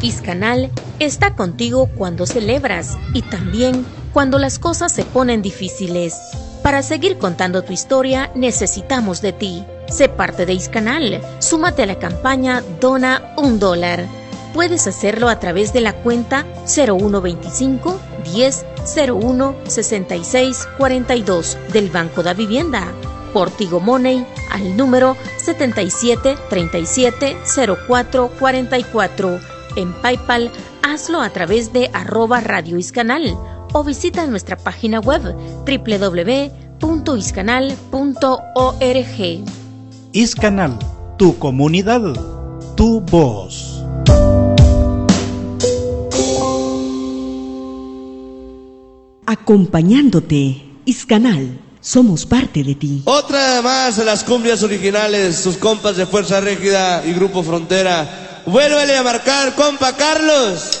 Iscanal está contigo cuando celebras y también cuando las cosas se ponen difíciles. Para seguir contando tu historia necesitamos de ti. Sé parte de Iscanal. Súmate a la campaña Dona $1. Puedes hacerlo a través de la cuenta 0125 10 01 66 42 del Banco da Vivienda. Por Tigo Money al número 77 37 04 44. En PayPal, hazlo a través de @Radio Iscanal o visita nuestra página web www.iscanal.org. Iscanal, tu comunidad, tu voz. Acompañándote, Iscanal, somos parte de ti. Otra más de las cumbias originales, sus compas de Fuerza Régida y Grupo Frontera. Vuélvele a marcar, compa Carlos.